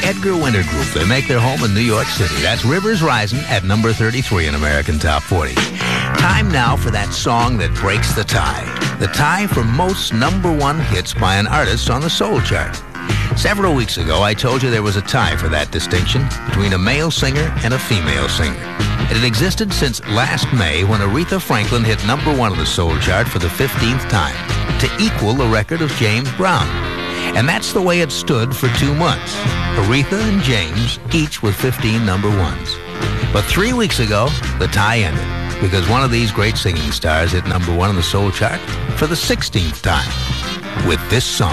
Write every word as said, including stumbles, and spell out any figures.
Edgar Winter Group. They make their home in New York City. That's Rivers Rising at number thirty-three in American Top forty. Time now for that song that breaks the tie. The tie for most number one hits by an artist on the soul chart. Several weeks ago, I told you there was a tie for that distinction between a male singer and a female singer. It had existed since last May when Aretha Franklin hit number one on the soul chart for the fifteenth time, to equal the record of James Brown. And that's the way it stood for two months. Aretha and James, each with fifteen number ones. But three weeks ago, the tie ended, because one of these great singing stars hit number one on the soul chart for the sixteenth time with this song.